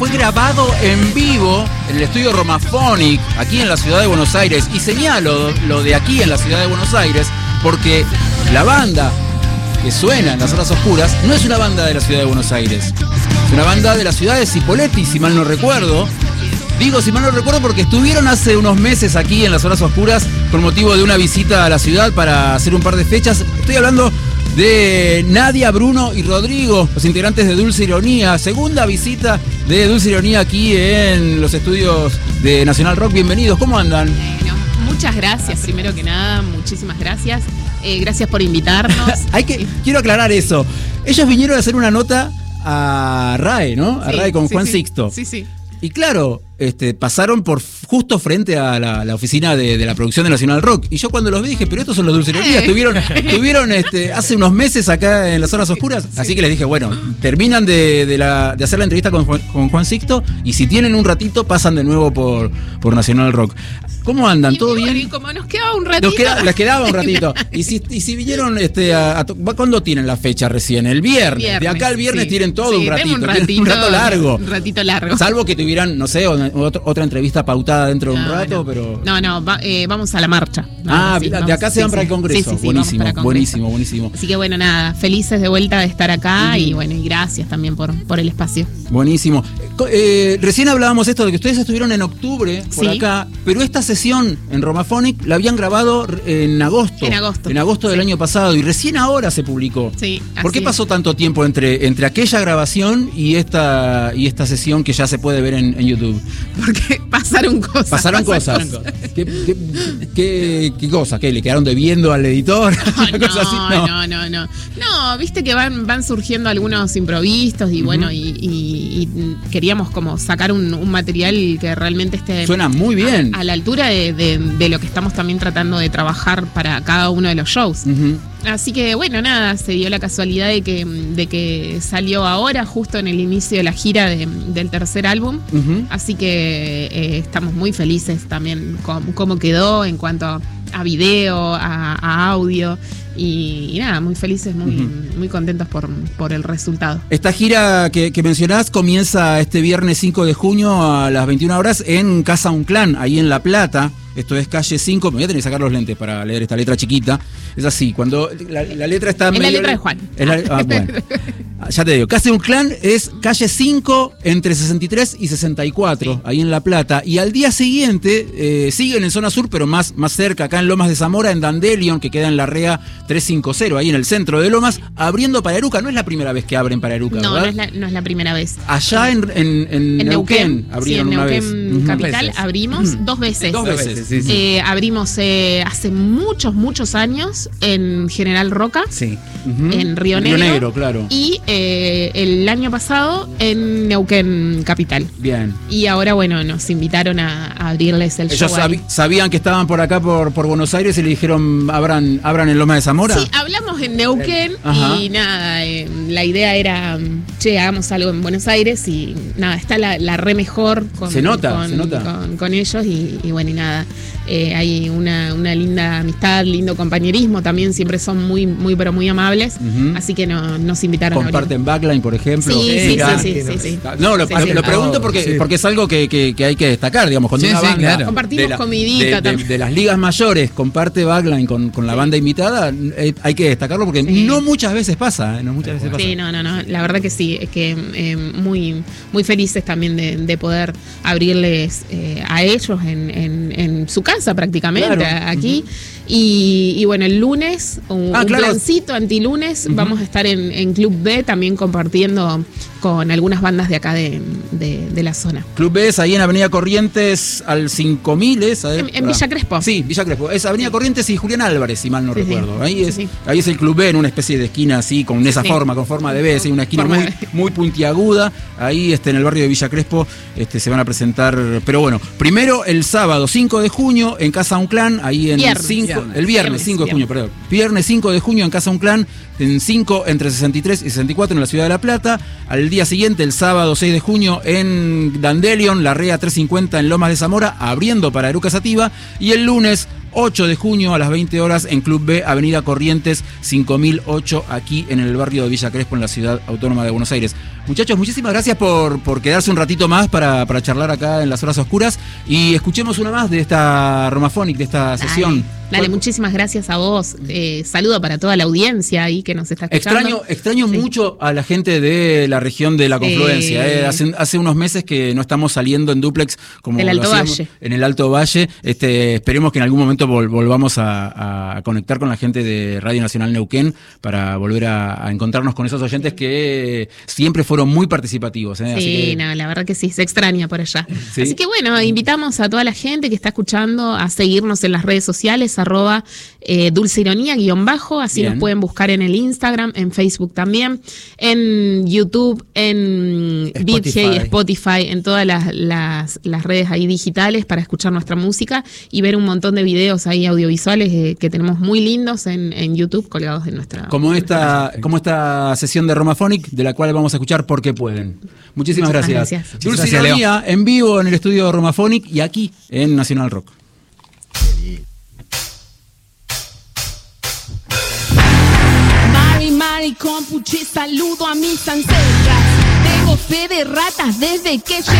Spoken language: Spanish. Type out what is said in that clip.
Fue grabado en vivo en el estudio Romaphonic, aquí en la ciudad de Buenos Aires. Y señalo lo de aquí en la ciudad de Buenos Aires, porque la banda que suena en Las Horas Oscuras no es una banda de la ciudad de Buenos Aires. Es una banda de la ciudad de Cipolletti, si mal no recuerdo. Digo si mal no recuerdo porque estuvieron hace unos meses aquí en Las Horas Oscuras con motivo de una visita a la ciudad para hacer un par de fechas. Estoy hablando de Nadia, Bruno y Rodrigo, los integrantes de Dulce Ironía. Segunda visita de Dulce Ironía aquí en los estudios de Nacional Rock. Bienvenidos, ¿cómo andan? Bueno, muchas gracias, primero que nada, muchísimas gracias. Gracias por invitarnos. Quiero aclarar eso. Ellos vinieron a hacer una nota a RAE, ¿no? A RAE con Juan Sixto. Sí. Y claro, pasaron por justo frente a la oficina de la producción de Nacional Rock. Y yo cuando los vi dije, pero estos son los Dulce Ironía. Estuvieron hace unos meses acá en Las Horas Oscuras. Así que les dije, bueno, terminan de hacer la entrevista con Juan Sixto. Y si tienen un ratito, pasan de nuevo por Nacional Rock. ¿Cómo andan? ¿Todo bien? Y como nos quedaba un ratito. Les quedaba un ratito. Y si vinieron, ¿cuándo tienen la fecha recién? El viernes. De acá al viernes tienen todo un ratito. Un rato largo. Un ratito largo. Salvo que tuvieran, no sé, otra entrevista pautada dentro de un rato, pero... No, vamos a la marcha. De acá se van para el Congreso. Buenísimo. Así que bueno, nada, felices de vuelta de estar acá y bueno, y gracias también por el espacio. Buenísimo. Recién hablábamos esto de que ustedes estuvieron en octubre por acá, pero esta sesión en Romaphonic la habían grabado en agosto. En agosto del año pasado y recién ahora se publicó. Sí. ¿Por qué pasó tanto tiempo entre aquella grabación y esta sesión que ya se puede ver en YouTube? Porque pasaron cosas. ¿Qué cosas? ¿Qué? ¿Le quedaron debiendo al editor? No, viste que van surgiendo algunos improvistos y bueno, y queríamos como sacar un material que realmente esté... Suena muy bien. A la altura de lo que estamos también tratando de trabajar para cada uno de los shows. Así que bueno, nada, se dio la casualidad de que salió ahora, justo en el inicio de la gira del tercer álbum. Así que estamos muy felices también con cómo quedó en cuanto a video, a audio. Y nada, muy felices, muy contentos por el resultado. Esta gira que mencionás comienza este viernes 5 de junio a las 21 horas en Casa Unclán, ahí en La Plata. Esto es calle 5. Me voy a tener que sacar los lentes para leer esta letra chiquita. Es así, cuando la letra está... Es la letra de Juan. Bueno. Ya te digo, Casa Unclán es calle 5 entre 63 y 64, ahí en La Plata. Y al día siguiente siguen en zona sur, pero más cerca, acá en Lomas de Zamora, en Dandelion, que queda en la REA 350, ahí en el centro de Lomas, abriendo para Eruca. No es la primera vez que abren para Eruca, ¿verdad? No es la primera vez. Allá en Neuquén abrieron una vez. En Capital abrimos dos veces. Sí. Abrimos hace muchos años en General Roca, en Río Negro, claro. Y el año pasado en Neuquén Capital. Bien. Y ahora, bueno, nos invitaron a abrirles el show. ¿Ellos sabían que estaban por acá, por Buenos Aires, y le dijeron, abran en Lomas de Zamora? Sí, hablamos en Neuquén y nada, la idea era, hagamos algo en Buenos Aires y nada, está la re mejor con ellos y bueno, y nada. Hay una linda amistad, lindo compañerismo, también siempre son muy pero muy amables, así que nos invitaron a abrir. ¿Comparten backline, por ejemplo? Sí. No, lo pregunto porque es algo que hay que destacar, digamos, cuando una banda compartimos comidita también. De las ligas mayores comparte backline con la banda invitada, hay que destacarlo porque no muchas veces pasa, Sí, no, la verdad que sí, es que muy felices también de poder abrirles a ellos en su casa prácticamente, aquí. Y bueno, el lunes, un plancito antilunes, vamos a estar en Club B también compartiendo con algunas bandas de acá de la zona. Club B es ahí en Avenida Corrientes al 5000, ¿es? En Villa Crespo. Sí, Villa Crespo. Es Avenida Corrientes y Julián Álvarez, si mal no recuerdo. Ahí es el Club B en una especie de esquina así, con esa forma, con forma de B, ¿sí? Una esquina muy puntiaguda. Ahí en el barrio de Villa Crespo se van a presentar. Pero bueno, primero el sábado 5 de junio en Casa Unclán, ahí en el viernes 5 de junio, perdón. Viernes 5 de junio en Casa Unclán, en 5 entre 63 y 64 en la ciudad de La Plata. Al día siguiente, el sábado 6 de junio en Dandelion, la REA 350 en Lomas de Zamora, abriendo para Eruca Sativa. Y el lunes 8 de junio a las 20 horas en Club B, Avenida Corrientes 5008, aquí en el barrio de Villa Crespo, en la ciudad autónoma de Buenos Aires. Muchachos, muchísimas gracias por quedarse un ratito más para charlar acá en las horas oscuras. Y escuchemos una más de esta Romafonic, de esta sesión. Dale, muchísimas gracias a vos. Saludo para toda la audiencia ahí que nos está escuchando. Extraño mucho a la gente de la región de la Confluencia. Hace unos meses que no estamos saliendo en duplex como del Alto Valle. En el Alto Valle. Esperemos que en algún momento volvamos a conectar con la gente de Radio Nacional Neuquén para volver a encontrarnos con esos oyentes que siempre fueron muy participativos. Sí, así que... la verdad que sí, se extraña por allá. ¿Sí? Así que bueno, invitamos a toda la gente que está escuchando a seguirnos en las redes sociales, @dulceironía_, así Bien. Nos pueden buscar en el Instagram, en Facebook también, en YouTube, en DJ, Spotify, en todas las redes ahí digitales para escuchar nuestra música y ver un montón de videos ahí audiovisuales que tenemos muy lindos en YouTube colgados de nuestra... Como esta sesión de Romafonic, de la cual vamos a escuchar Porque Pueden. Muchísimas gracias. Dulce Ironía en vivo en el estudio Romafonic y aquí en Nacional Rock. Con puchi saludo a mis ancestras. Tengo fe de ratas desde que llegué.